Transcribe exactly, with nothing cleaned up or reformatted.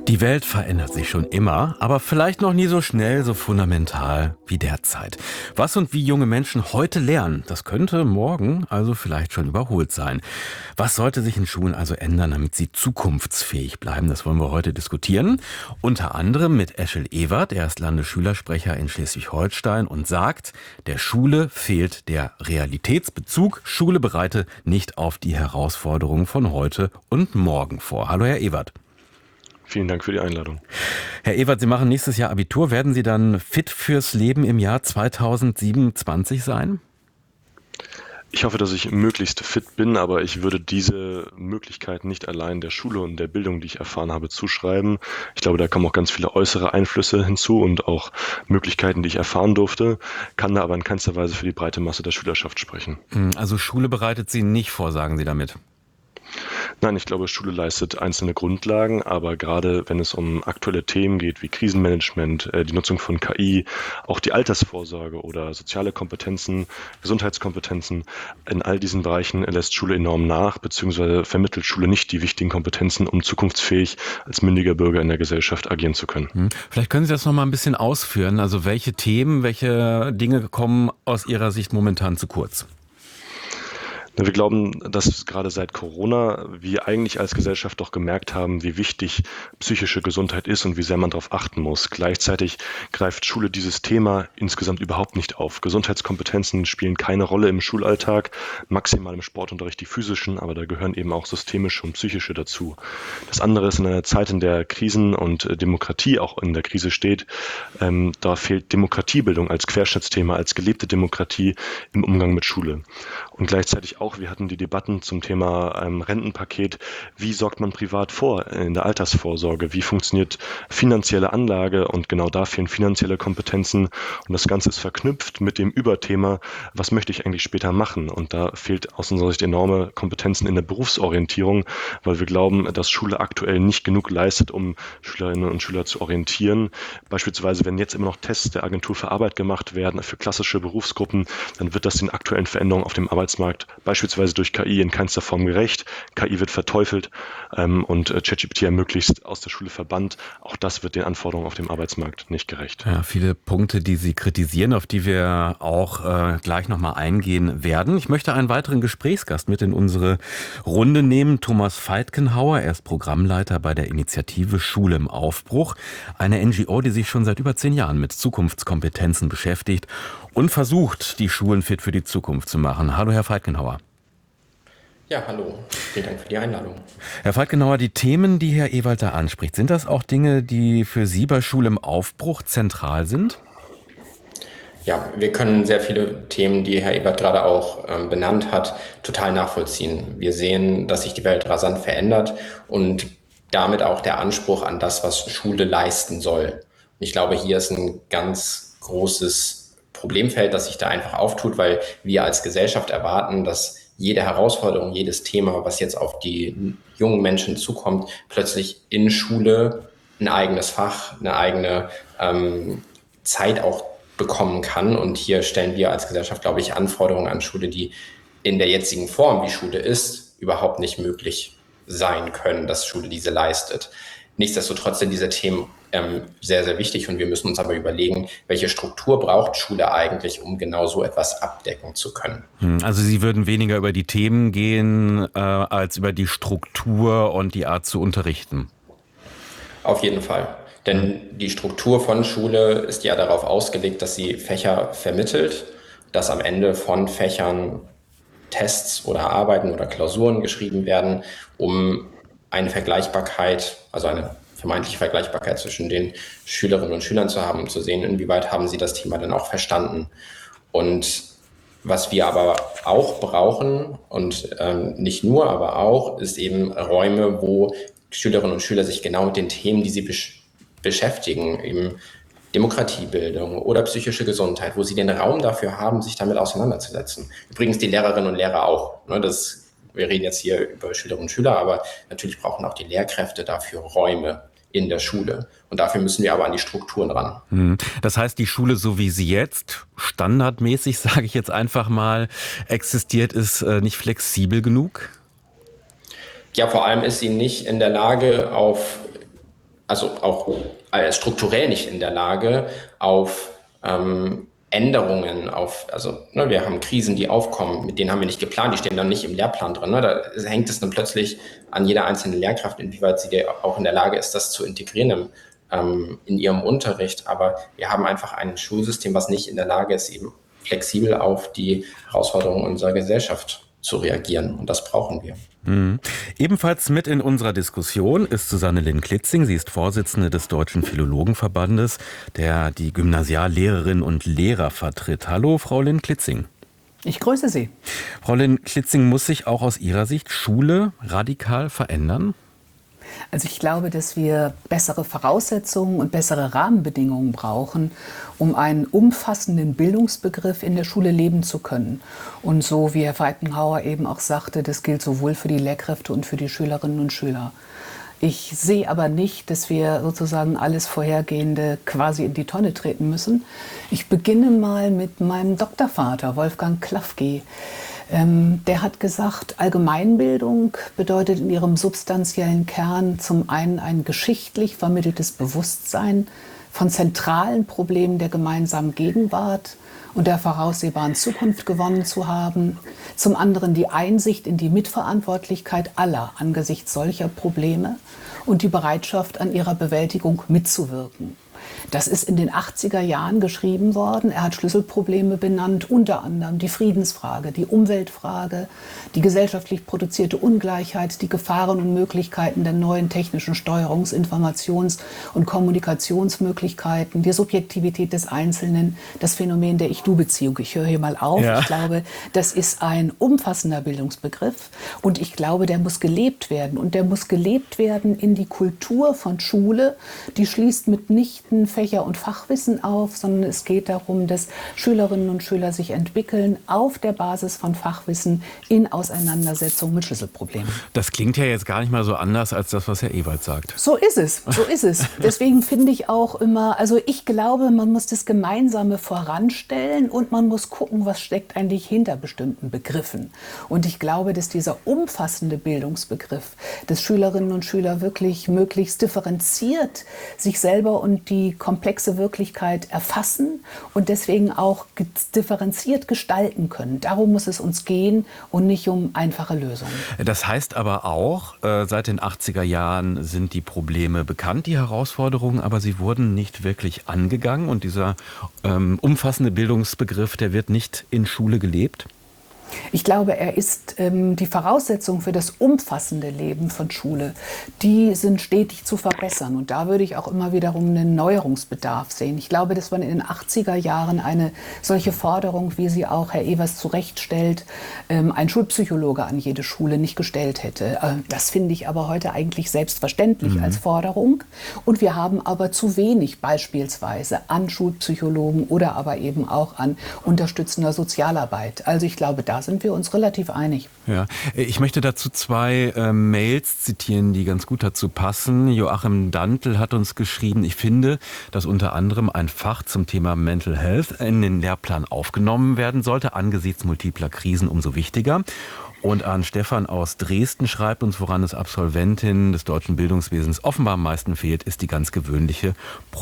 Die Welt verändert sich schon immer, aber vielleicht noch nie so schnell, so fundamental wie derzeit. Was und wie junge Menschen heute lernen, das könnte morgen also vielleicht schon überholt sein. Was sollte sich in Schulen also ändern, damit sie zukunftsfähig bleiben? Das wollen wir heute diskutieren. Unter anderem mit Eschel Ewert. Er ist Landesschülersprecher in Schleswig-Holstein und sagt, der Schule fehlt der Realitätsbezug. Schule bereite nicht auf die Herausforderungen von heute und morgen vor. Hallo, Herr Ewert. Vielen Dank für die Einladung. Herr Ewert, Sie machen nächstes Jahr Abitur. Werden Sie dann fit fürs Leben im Jahr zweitausendsiebenundzwanzig sein? Ich hoffe, dass ich möglichst fit bin, aber ich würde diese Möglichkeit nicht allein der Schule und der Bildung, die ich erfahren habe, zuschreiben. Ich glaube, da kommen auch ganz viele äußere Einflüsse hinzu und auch Möglichkeiten, die ich erfahren durfte, kann da aber in keinster Weise für die breite Masse der Schülerschaft sprechen. Also Schule bereitet Sie nicht vor, sagen Sie damit? Nein, ich glaube, Schule leistet einzelne Grundlagen, aber gerade wenn es um aktuelle Themen geht, wie Krisenmanagement, die Nutzung von K I, auch die Altersvorsorge oder soziale Kompetenzen, Gesundheitskompetenzen, in all diesen Bereichen lässt Schule enorm nach, beziehungsweise vermittelt Schule nicht die wichtigen Kompetenzen, um zukunftsfähig als mündiger Bürger in der Gesellschaft agieren zu können. Vielleicht können Sie das noch mal ein bisschen ausführen. Also welche Themen, welche Dinge kommen aus Ihrer Sicht momentan zu kurz? Wir glauben, dass gerade seit Corona wir eigentlich als Gesellschaft doch gemerkt haben, wie wichtig psychische Gesundheit ist und wie sehr man darauf achten muss. Gleichzeitig greift Schule dieses Thema insgesamt überhaupt nicht auf. Gesundheitskompetenzen spielen keine Rolle im Schulalltag, maximal im Sportunterricht die physischen, aber da gehören eben auch systemische und psychische dazu. Das andere ist in einer Zeit, in der Krisen und Demokratie auch in der Krise steht, ähm, da fehlt Demokratiebildung als Querschnittsthema, als gelebte Demokratie im Umgang mit Schule. Und gleichzeitig auch Auch wir hatten die Debatten zum Thema ähm, Rentenpaket. Wie sorgt man privat vor in der Altersvorsorge? Wie funktioniert finanzielle Anlage? Und genau da fehlen finanzielle Kompetenzen. Und das Ganze ist verknüpft mit dem Überthema, was möchte ich eigentlich später machen? Und da fehlt aus unserer Sicht enorme Kompetenzen in der Berufsorientierung, weil wir glauben, dass Schule aktuell nicht genug leistet, um Schülerinnen und Schüler zu orientieren. Beispielsweise, wenn jetzt immer noch Tests der Agentur für Arbeit gemacht werden für klassische Berufsgruppen, dann wird das den aktuellen Veränderungen auf dem Arbeitsmarkt beispielsweise beispielsweise durch K I in keinster Form gerecht. K I wird verteufelt ähm, und äh, ChatGPT ermöglicht aus der Schule verbannt. Auch das wird den Anforderungen auf dem Arbeitsmarkt nicht gerecht. Ja, viele Punkte, die Sie kritisieren, auf die wir auch äh, gleich nochmal eingehen werden. Ich möchte einen weiteren Gesprächsgast mit in unsere Runde nehmen. Thomas Feitgenhauer, er ist Programmleiter bei der Initiative Schule im Aufbruch. Eine N G O, die sich schon seit über zehn Jahren mit Zukunftskompetenzen beschäftigt und versucht, die Schulen fit für die Zukunft zu machen. Hallo, Herr Feitgenhauer. Ja, hallo. Vielen Dank für die Einladung. Herr Feitgenhauer, die Themen, die Herr Ewald da anspricht, sind das auch Dinge, die für Sie bei Schule im Aufbruch zentral sind? Ja, wir können sehr viele Themen, die Herr Ewald gerade auch ähm, benannt hat, total nachvollziehen. Wir sehen, dass sich die Welt rasant verändert und damit auch der Anspruch an das, was Schule leisten soll. Und ich glaube, hier ist ein ganz großes Problemfeld, das sich da einfach auftut, weil wir als Gesellschaft erwarten, dass jede Herausforderung, jedes Thema, was jetzt auf die jungen Menschen zukommt, plötzlich in Schule ein eigenes Fach, eine eigene ähm, Zeit auch bekommen kann. Und hier stellen wir als Gesellschaft, glaube ich, Anforderungen an Schule, die in der jetzigen Form, wie Schule ist, überhaupt nicht möglich sein können, dass Schule diese leistet. Nichtsdestotrotz sind diese Themen ähm, sehr, sehr wichtig und wir müssen uns aber überlegen, welche Struktur braucht Schule eigentlich, um genau so etwas abdecken zu können. Also Sie würden weniger über die Themen gehen, äh, als über die Struktur und die Art zu unterrichten? Auf jeden Fall. Denn die Struktur von Schule ist ja darauf ausgelegt, dass sie Fächer vermittelt, dass am Ende von Fächern Tests oder Arbeiten oder Klausuren geschrieben werden, um eine Vergleichbarkeit, also eine vermeintliche Vergleichbarkeit zwischen den Schülerinnen und Schülern zu haben, um zu sehen, inwieweit haben sie das Thema dann auch verstanden. Und was wir aber auch brauchen, und ähm, nicht nur, aber auch, ist eben Räume, wo Schülerinnen und Schüler sich genau mit den Themen, die sie besch- beschäftigen, eben Demokratiebildung oder psychische Gesundheit, wo sie den Raum dafür haben, sich damit auseinanderzusetzen. Übrigens die Lehrerinnen und Lehrer auch. Ne, das Wir reden jetzt hier über Schülerinnen und Schüler, aber natürlich brauchen auch die Lehrkräfte dafür Räume in der Schule. Und dafür müssen wir aber an die Strukturen ran. Das heißt, die Schule, so wie sie jetzt standardmäßig, sage ich jetzt einfach mal, existiert, ist nicht flexibel genug? Ja, vor allem ist sie nicht in der Lage, auf also auch äh, strukturell nicht in der Lage, auf ähm, Änderungen, auf, also ne, wir haben Krisen, die aufkommen, mit denen haben wir nicht geplant, die stehen dann nicht im Lehrplan drin. Ne? Da hängt es dann plötzlich an jeder einzelnen Lehrkraft, inwieweit sie auch in der Lage ist, das zu integrieren im, ähm, in ihrem Unterricht. Aber wir haben einfach ein Schulsystem, was nicht in der Lage ist, eben flexibel auf die Herausforderungen unserer Gesellschaft zu reagieren. Und das brauchen wir. Mhm. Ebenfalls mit in unserer Diskussion ist Susanne Linn-Klitzing. Sie ist Vorsitzende des Deutschen Philologenverbandes, der die Gymnasiallehrerinnen und Lehrer vertritt. Hallo, Frau Linn-Klitzing. Ich grüße Sie. Frau Linn-Klitzing, muss sich auch aus Ihrer Sicht Schule radikal verändern? Also ich glaube, dass wir bessere Voraussetzungen und bessere Rahmenbedingungen brauchen, um einen umfassenden Bildungsbegriff in der Schule leben zu können. Und so wie Herr Feitenhauer eben auch sagte, das gilt sowohl für die Lehrkräfte und für die Schülerinnen und Schüler. Ich sehe aber nicht, dass wir sozusagen alles Vorhergehende quasi in die Tonne treten müssen. Ich beginne mal mit meinem Doktorvater, Wolfgang Klafki. Ähm, der hat gesagt, Allgemeinbildung bedeutet in ihrem substanziellen Kern zum einen ein geschichtlich vermitteltes Bewusstsein von zentralen Problemen der gemeinsamen Gegenwart und der voraussehbaren Zukunft gewonnen zu haben, zum anderen die Einsicht in die Mitverantwortlichkeit aller angesichts solcher Probleme und die Bereitschaft, an ihrer Bewältigung mitzuwirken. Das ist in den achtziger Jahren geschrieben worden. Er hat Schlüsselprobleme benannt, unter anderem die Friedensfrage, die Umweltfrage, die gesellschaftlich produzierte Ungleichheit, die Gefahren und Möglichkeiten der neuen technischen Steuerungs-, Informations- und Kommunikationsmöglichkeiten, die Subjektivität des Einzelnen, das Phänomen der Ich-Du-Beziehung. Ich höre hier mal auf. Ja. Ich glaube, das ist ein umfassender Bildungsbegriff und ich glaube, der muss gelebt werden. Und der muss gelebt werden in die Kultur von Schule, die schließt mitnichten Fächer- und Fachwissen auf, sondern es geht darum, dass Schülerinnen und Schüler sich entwickeln auf der Basis von Fachwissen in Auseinandersetzung mit Schlüsselproblemen. Das klingt ja jetzt gar nicht mal so anders als das, was Herr Ewald sagt. So ist es, so ist es. Deswegen finde ich auch immer, also ich glaube, man muss das Gemeinsame voranstellen und man muss gucken, was steckt eigentlich hinter bestimmten Begriffen. Und ich glaube, dass dieser umfassende Bildungsbegriff, dass Schülerinnen und Schüler wirklich möglichst differenziert sich selber und die komplexe Wirklichkeit erfassen und deswegen auch differenziert gestalten können. Darum muss es uns gehen und nicht um einfache Lösungen. Das heißt aber auch, äh, seit den achtziger Jahren sind die Probleme bekannt, die Herausforderungen, aber sie wurden nicht wirklich angegangen und dieser ähm, umfassende Bildungsbegriff, der wird nicht in Schule gelebt? Ich glaube, er ist ähm, die Voraussetzung für das umfassende Leben von Schule. Die sind stetig zu verbessern. Und da würde ich auch immer wiederum einen Neuerungsbedarf sehen. Ich glaube, dass man in den achtziger Jahren eine solche Forderung, wie sie auch Herr Evers zurechtstellt, ähm, ein Schulpsychologe an jede Schule nicht gestellt hätte. Äh, das finde ich aber heute eigentlich selbstverständlich mhm. als Forderung. Und wir haben aber zu wenig beispielsweise an Schulpsychologen oder aber eben auch an unterstützender Sozialarbeit. Also ich glaube, da Da sind wir uns relativ einig. Ja, ich möchte dazu zwei äh, Mails zitieren, die ganz gut dazu passen. Joachim Dantl hat uns geschrieben, ich finde, dass unter anderem ein Fach zum Thema Mental Health in den Lehrplan aufgenommen werden sollte, angesichts multipler Krisen umso wichtiger. Und an Stefan aus Dresden schreibt uns, woran es Absolventinnen des deutschen Bildungswesens offenbar am meisten fehlt, ist die ganz gewöhnliche